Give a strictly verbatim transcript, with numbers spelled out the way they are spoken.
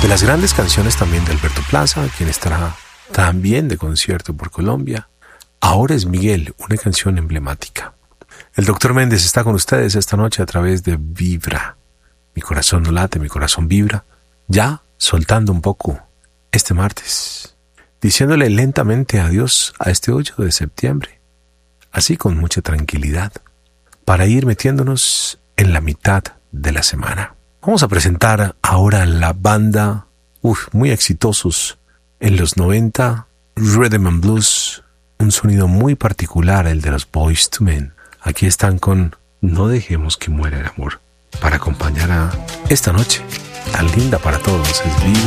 De las grandes canciones también de Alberto Plaza, quien estará también de concierto por Colombia. Ahora es Miguel, una canción emblemática. El doctor Méndez está con ustedes esta noche a través de Vibra. Mi corazón no late, mi corazón vibra. Ya soltando un poco este martes, diciéndole lentamente adiós a este ocho de septiembre, así con mucha tranquilidad, para ir metiéndonos en la mitad de la semana. Vamos a presentar ahora la banda, uf, muy exitosos en los noventa, Rhythm and Blues, un sonido muy particular, el de los Boyz two Men. Aquí están con No dejemos que muera el amor, para acompañar a esta noche tan linda para todos. Es Vibra.